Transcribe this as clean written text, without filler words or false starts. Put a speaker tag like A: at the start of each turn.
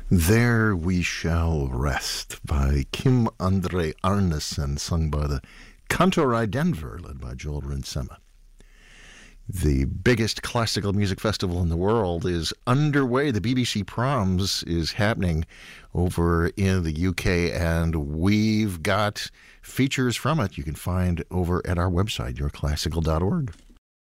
A: There We Shall Rest by Kim André Arnesen, sung by the Kantorei Denver, led by Joel Rinsema. The biggest classical music festival in the world is underway. The BBC Proms is happening over in the UK, and we've got features from it you can find over at our website, yourclassical.org.